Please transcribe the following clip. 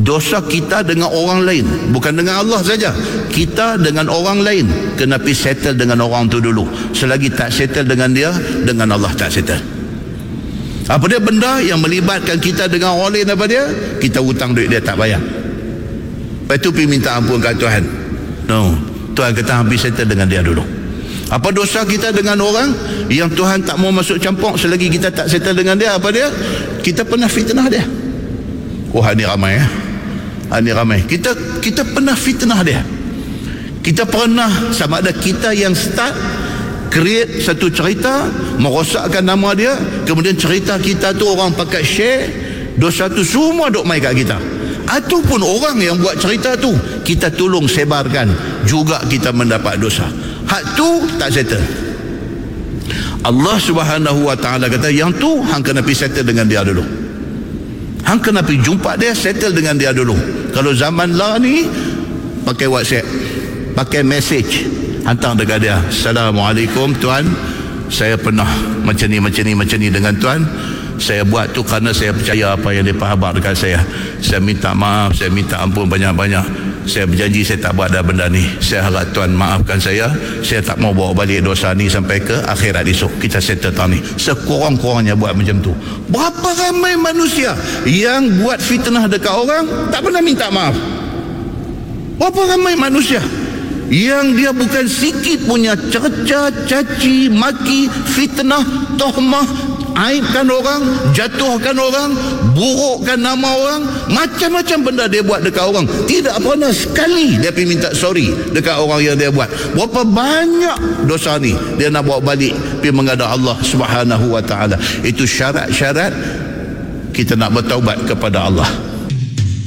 dosa kita dengan orang lain, bukan dengan Allah saja. Kita dengan orang lain kena pergi settle dengan orang tu dulu. Selagi tak settle dengan dia, dengan Allah tak settle. Apa dia benda yang melibatkan kita dengan orang lain, apa dia? Kita hutang duit dia tak bayar, lepas tu pergi minta ampun kat Tuhan. No, Tuhan kata habis settle dengan dia dulu. Apa dosa kita dengan orang yang Tuhan tak mau masuk campur selagi kita tak settle dengan dia, apa dia? Kita pernah fitnah dia. Wah, ini ramai ya. Ini ramai. Kita pernah fitnah dia. Kita pernah, sama ada kita yang start create satu cerita, merosakkan nama dia, kemudian cerita kita tu orang pakai share, dosa tu semua duk mai kat kita. Ataupun orang yang buat cerita tu kita tolong sebarkan, juga kita mendapat dosa. Hak tu tak settle. Allah Subhanahu wa ta'ala kata, yang tu hang kena pergi settle dengan dia dulu. Hang kena pergi jumpa dia, settle dengan dia dulu. Kalau zaman lah ni pakai WhatsApp, pakai message, hantar dekat dia, Assalamualaikum tuan, saya pernah macam ni dengan tuan. Saya buat tu kerana saya percaya apa yang dia khabar dekat saya. Saya minta maaf, saya minta ampun banyak-banyak. Saya berjanji saya tak buat dah benda ni. Saya harap tuan maafkan saya. Saya tak mau bawa balik dosa ni sampai ke akhirat esok. Kita settle tahun ni. Sekurang-kurangnya buat macam tu. Berapa ramai manusia yang buat fitnah dekat orang tak pernah minta maaf. Berapa ramai manusia yang dia bukan sikit punya cerca, caci, maki, fitnah, tohmah, aibkan orang, jatuhkan orang, burukkan nama orang, macam-macam benda dia buat dekat orang. Tidak pernah sekali dia pergi minta sorry dekat orang yang dia buat. Berapa banyak dosa ni dia nak bawa balik pergi menghadap Allah Subhanahu wa ta'ala. Itu syarat-syarat kita nak bertaubat kepada Allah.